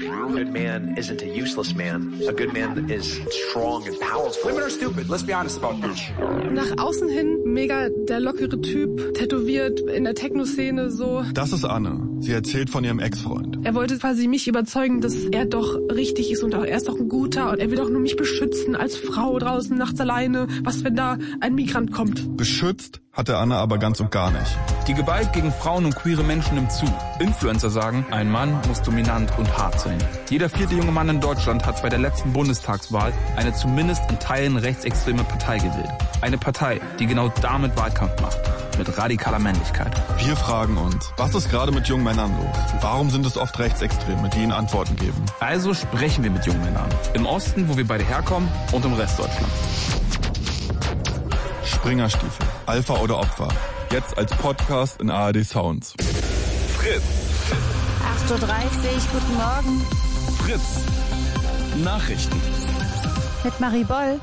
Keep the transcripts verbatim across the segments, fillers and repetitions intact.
A good man isn't a useless man. A good man is strong and powerful. Women are stupid, let's be honest about this. Nach außen hin mega der lockere Typ, tätowiert in der Techno-Szene so. Das ist Anne. Sie erzählt von ihrem Ex-Freund. Er wollte quasi mich überzeugen, dass er doch richtig ist und auch, er ist doch ein guter und er will doch nur mich beschützen als Frau draußen nachts alleine. Was, wenn da ein Migrant kommt? Beschützt hatte Anne aber ganz und gar nicht. Die Gewalt gegen Frauen und queere Menschen nimmt zu. Influencer sagen, ein Mann muss dominant und hart sein. Jeder vierte junge Mann in Deutschland hat bei der letzten Bundestagswahl eine zumindest in Teilen rechtsextreme Partei gewählt. Eine Partei, die genau damit Wahlkampf macht. Mit radikaler Männlichkeit. Wir fragen uns, was ist gerade mit jungen Männern los? Warum sind es oft Rechtsextreme, die ihnen Antworten geben? Also sprechen wir mit jungen Männern. Im Osten, wo wir beide herkommen, und im Rest Deutschlands. Springerstiefel, Alpha oder Opfer. Jetzt als Podcast in A R D Sounds. Fritz. acht Uhr dreißig, guten Morgen. Fritz. Nachrichten. Mit Marie Boll.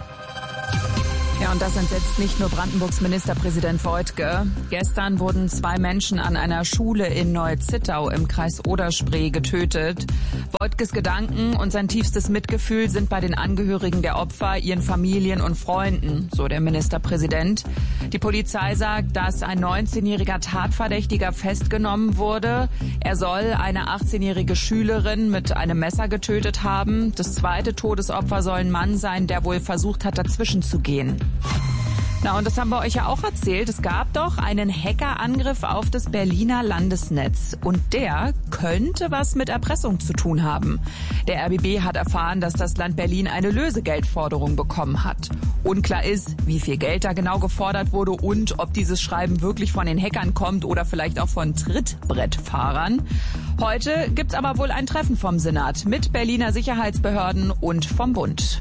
Ja, und das entsetzt nicht nur Brandenburgs Ministerpräsident Woidke. Gestern wurden zwei Menschen an einer Schule in Neu-Zittau im Kreis Oder-Spree getötet. Woidkes Gedanken und sein tiefstes Mitgefühl sind bei den Angehörigen der Opfer, ihren Familien und Freunden, so der Ministerpräsident. Die Polizei sagt, dass ein neunzehnjähriger Tatverdächtiger festgenommen wurde. Er soll eine achtzehnjährige Schülerin mit einem Messer getötet haben. Das zweite Todesopfer soll ein Mann sein, der wohl versucht hat, dazwischen zu gehen. Na, und das haben wir euch ja auch erzählt. Es gab doch einen Hackerangriff auf das Berliner Landesnetz. Und der könnte was mit Erpressung zu tun haben. Der R B B hat erfahren, dass das Land Berlin eine Lösegeldforderung bekommen hat. Unklar ist, wie viel Geld da genau gefordert wurde und ob dieses Schreiben wirklich von den Hackern kommt oder vielleicht auch von Trittbrettfahrern. Heute gibt's aber wohl ein Treffen vom Senat mit Berliner Sicherheitsbehörden und vom Bund.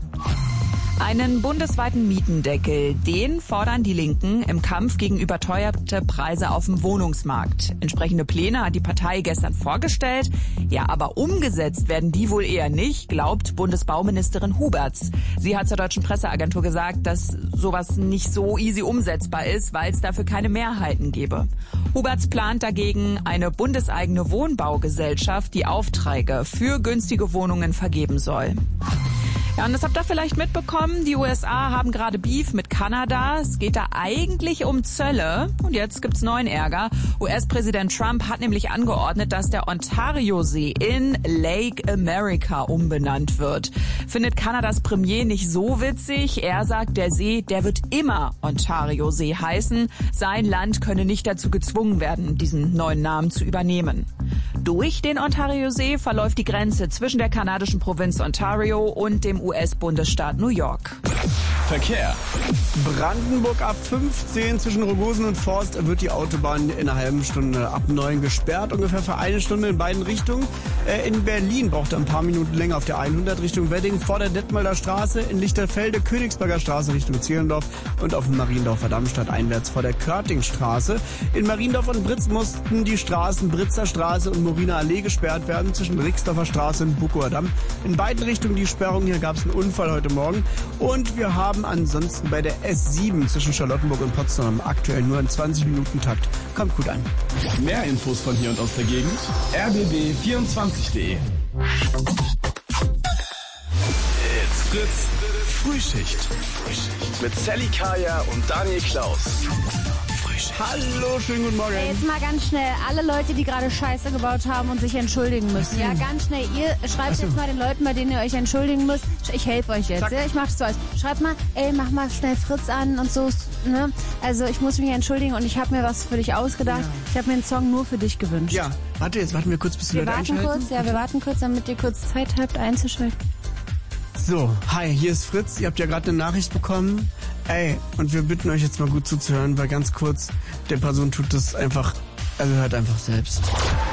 Einen bundesweiten Mietendeckel, den fordern die Linken im Kampf gegen überteuerte Preise auf dem Wohnungsmarkt. Entsprechende Pläne hat die Partei gestern vorgestellt. Ja, aber umgesetzt werden die wohl eher nicht, glaubt Bundesbauministerin Huberts. Sie hat zur Deutschen Presseagentur gesagt, dass sowas nicht so easy umsetzbar ist, weil es dafür keine Mehrheiten gäbe. Huberts plant dagegen eine bundeseigene Wohnbaugesellschaft, die Aufträge für günstige Wohnungen vergeben soll. Ja, und das habt ihr vielleicht mitbekommen, die U S A haben gerade Beef mit Kanada. Es geht da eigentlich um Zölle und jetzt gibt's neuen Ärger. U S-Präsident Trump hat nämlich angeordnet, dass der Ontario-See in Lake America umbenannt wird. Findet Kanadas Premier nicht so witzig. Er sagt, der See, der wird immer Ontario-See heißen. Sein Land könne nicht dazu gezwungen werden, diesen neuen Namen zu übernehmen. Durch den Ontario-See verläuft die Grenze zwischen der kanadischen Provinz Ontario und dem U S-Bundesstaat New York. Verkehr. Brandenburg ab fünfzehn zwischen Rogosen und Forst wird die Autobahn in einer halben Stunde ab neun gesperrt, ungefähr für eine Stunde in beiden Richtungen. Äh, in Berlin braucht er ein paar Minuten länger auf der hundert Richtung Wedding, vor der Detmolder Straße, in Lichterfelde, Königsberger Straße Richtung Zehlendorf und auf dem Mariendorfer Dammstadt einwärts vor der Körtingstraße. In Mariendorf und Britz mussten die Straßen Britzer Straße und Moriner Allee gesperrt werden, zwischen Rixdorfer Straße und Bukower Damm. In beiden Richtungen die Sperrung, hier gab es einen Unfall heute Morgen. Und wir haben ansonsten bei der S sieben zwischen Charlottenburg und Potsdam aktuell nur einen zwanzig Minuten Takt. Kommt gut an. Mehr Infos von hier und aus der Gegend. R B B vierundzwanzig punkt de. It's Fritz Frühschicht. Mit Sally Kaya und Daniel Klaus. Hallo, schönen guten Morgen. Hey, jetzt mal ganz schnell, alle Leute, die gerade Scheiße gebaut haben und sich entschuldigen müssen. Ja, ganz schnell. Ihr schreibt jetzt mal den Leuten, bei denen ihr euch entschuldigen müsst. Ich helfe euch jetzt. Ja, ich mach's zu euch. Schreibt mal, ey, mach mal schnell Fritz an und so. Ne? Also ich muss mich entschuldigen und ich habe mir was für dich ausgedacht. Ja. Ich habe mir einen Song nur für dich gewünscht. Ja, warte, jetzt warten wir kurz, bis wir Wir warten kurz, ja, wir warten kurz, damit ihr kurz Zeit habt einzuschalten. So, hi, hier ist Fritz. Ihr habt ja gerade eine Nachricht bekommen. Ey, und wir bitten euch jetzt mal gut zuzuhören, weil ganz kurz, der Person tut das einfach, also hört einfach selbst.